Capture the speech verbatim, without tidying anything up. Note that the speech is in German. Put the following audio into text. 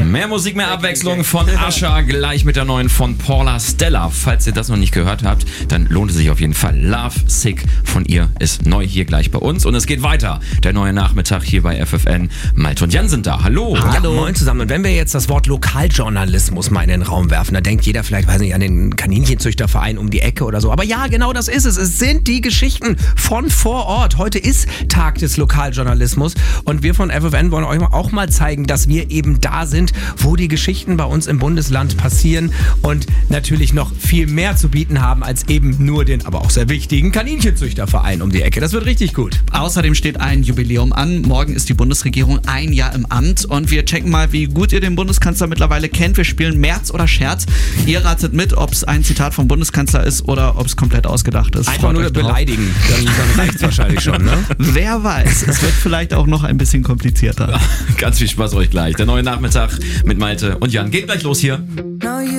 Mehr Musik, mehr Abwechslung von Asha, gleich mit der neuen von Paula Stella. Falls ihr das noch nicht gehört habt, dann lohnt es sich auf jeden Fall. Love Sick von ihr ist neu hier gleich bei uns. Und es geht weiter. Der neue Nachmittag hier bei F F N. Malte und Jan sind da. Hallo. Hallo. Ja, moin zusammen. Und wenn wir jetzt das Wort Lokaljournalismus mal in den Raum werfen, da denkt jeder vielleicht, weiß nicht, an den Kaninchenzüchterverein um die Ecke oder so. Aber ja, genau das ist es. Es sind die Geschichten von vor Ort. Heute ist Tag des Lokaljournalismus. Und wir von F F N wollen euch auch mal zeigen, dass wir eben da sind, wo die Geschichten bei uns im Bundesland passieren und natürlich noch viel mehr zu bieten haben als eben nur den, aber auch sehr wichtigen Kaninchenzüchterverein um die Ecke. Das wird richtig gut. Außerdem steht ein Jubiläum an. Morgen ist die Bundesregierung ein Jahr im Amt und wir checken mal, wie gut ihr den Bundeskanzler mittlerweile kennt. Wir spielen März oder Scherz. Ihr ratet mit, ob es ein Zitat vom Bundeskanzler ist oder ob es komplett ausgedacht ist. Einfach nur beleidigen, dann, dann reicht es wahrscheinlich schon, ne? Wer weiß, es wird vielleicht auch noch ein bisschen komplizierter. Ganz viel Spaß euch gleich. Der neue Nachmittag mit Malte und Jan geht gleich los hier.